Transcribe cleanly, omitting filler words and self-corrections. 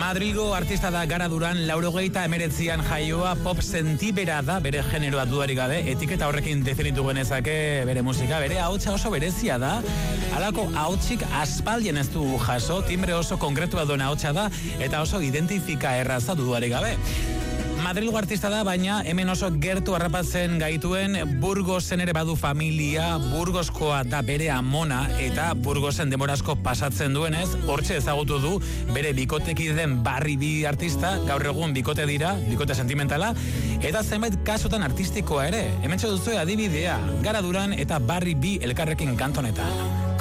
Madrilgo artista da Gara Duran, 89an jaioa, pop sentibera da, bere generoa dudarik gabe, etiketa horrekin definitu genezake bere musika, bere ahotsa oso berezia da, halako ahotsik aspaldien ez du jaso, timbre oso konkretua duen ahotsa da, eta oso identifika erraza dudarik gabe. Madrilgo artista da, baina hemen oso gertu harrapatzen gaituen Burgosen ere badu familia, Burgoskoa da bere amona, eta Burgosen demorazko pasatzen duenez, hortxe ezagutu du bere bikoteki den Barry B artista, gaur egun bikote dira, bikote sentimentala, eta zenbait kasutan artistikoa ere. Hemen duzu adibidea, Gara Duran eta Barry B elkarrekin kantonetan.